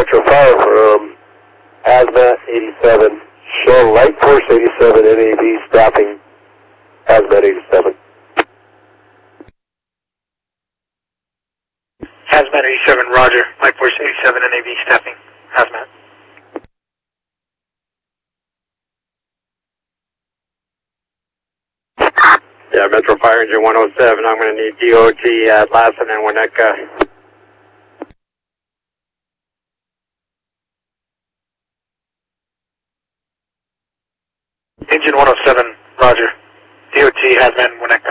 Metro Fire from Hazmat 87. Show Light Force 87 NAV staffing Hazmat 87. Hazmat 87, roger. Light Force 87 NAV staffing Hazmat. Yeah, Metro Fire Engine 107, I'm going to need DOT at Lassen and Winnetka. Engine 107, roger. DOT Hazmat and Winnetka.